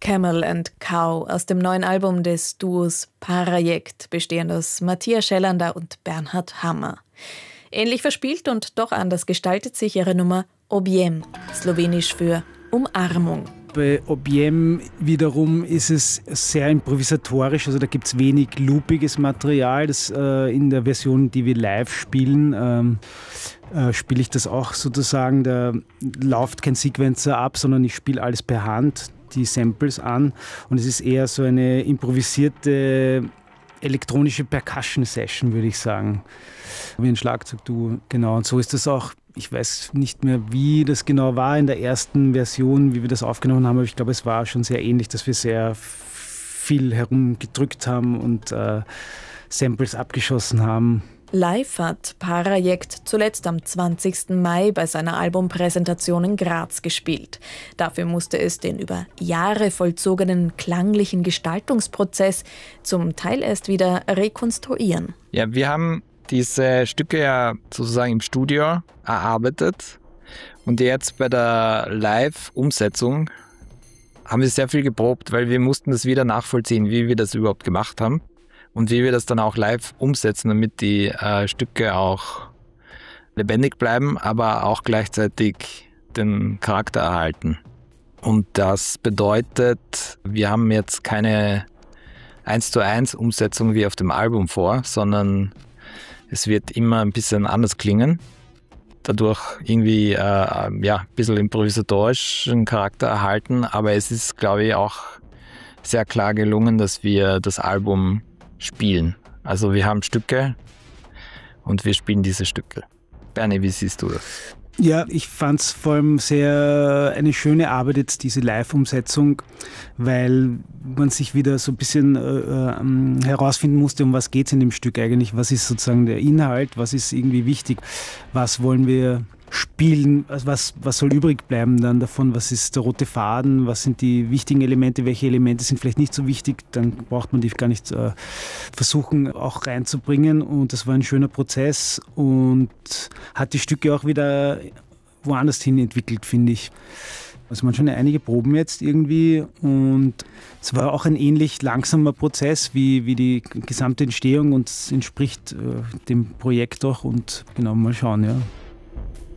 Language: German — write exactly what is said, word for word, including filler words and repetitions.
Camel and Cow aus dem neuen Album des Duos Parajekt, bestehend aus Matthias Schellander und Bernhard Hammer. Ähnlich verspielt und doch anders gestaltet sich ihre Nummer Objem, slowenisch für Umarmung. Bei Objem wiederum ist es sehr improvisatorisch, also da gibt es wenig loopiges Material. Das, äh, in der Version, die wir live spielen, ähm, äh, spiele ich das auch sozusagen. Da läuft kein Sequencer ab, sondern ich spiele alles per Hand, die Samples an. Und es ist eher so eine improvisierte elektronische Percussion-Session, würde ich sagen. Wie ein Schlagzeugduo, genau. Und so ist das auch. Ich weiß nicht mehr, wie das genau war in der ersten Version, wie wir das aufgenommen haben, aber ich glaube, es war schon sehr ähnlich, dass wir sehr viel herumgedrückt haben und äh, Samples abgeschossen haben. Live hat Parajekt zuletzt am zwanzigsten Mai bei seiner Albumpräsentation in Graz gespielt. Dafür musste es den über Jahre vollzogenen klanglichen Gestaltungsprozess zum Teil erst wieder rekonstruieren. Ja, wir haben diese Stücke ja sozusagen im Studio erarbeitet und jetzt bei der Live-Umsetzung haben wir sehr viel geprobt, weil wir mussten das wieder nachvollziehen, wie wir das überhaupt gemacht haben und wie wir das dann auch live umsetzen, damit die äh, Stücke auch lebendig bleiben, aber auch gleichzeitig den Charakter erhalten. Und das bedeutet, wir haben jetzt keine eins zu eins Umsetzung wie auf dem Album vor, sondern es wird immer ein bisschen anders klingen, dadurch irgendwie äh, ja, ein bisschen improvisatorischen Charakter erhalten, aber es ist, glaube ich, auch sehr klar gelungen, dass wir das Album spielen. Also wir haben Stücke und wir spielen diese Stücke. Bernie, wie siehst du das? Ja, ich fand es vor allem sehr eine schöne Arbeit jetzt, diese Live-Umsetzung, weil man sich wieder so ein bisschen äh, herausfinden musste, um was geht es in dem Stück eigentlich, was ist sozusagen der Inhalt, was ist irgendwie wichtig, was wollen wir spielen, also was, was soll übrig bleiben dann davon, was ist der rote Faden, was sind die wichtigen Elemente, welche Elemente sind vielleicht nicht so wichtig, dann braucht man die gar nicht äh, versuchen auch reinzubringen und das war ein schöner Prozess und hat die Stücke auch wieder woanders hin entwickelt, finde ich. Also man schon einige Proben jetzt irgendwie und es war auch ein ähnlich langsamer Prozess wie, wie die gesamte Entstehung und es entspricht äh, dem Projekt auch und genau, mal schauen, ja.